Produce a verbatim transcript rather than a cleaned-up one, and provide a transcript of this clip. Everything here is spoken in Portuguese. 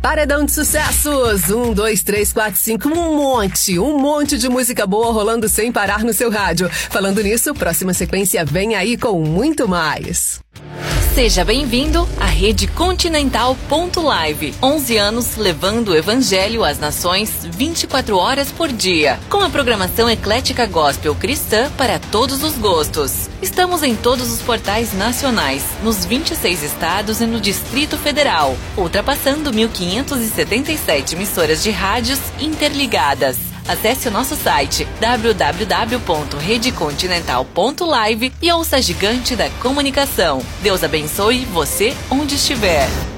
Paredão de sucessos, um, dois, três, quatro, cinco, um monte, um monte de música boa rolando sem parar no seu rádio. Falando nisso, próxima sequência vem aí com muito mais. Seja bem-vindo à Rede Continental ponto live. onze anos levando o evangelho às nações vinte e quatro horas por dia. Com a programação eclética gospel cristã para todos os gostos. Estamos em todos os portais nacionais, nos vinte e seis estados e no Distrito Federal, ultrapassando mil quinhentas e setenta e sete emissoras de rádios interligadas. Acesse o nosso site w w w ponto rede continental ponto live e ouça a gigante da comunicação. Deus abençoe você onde estiver.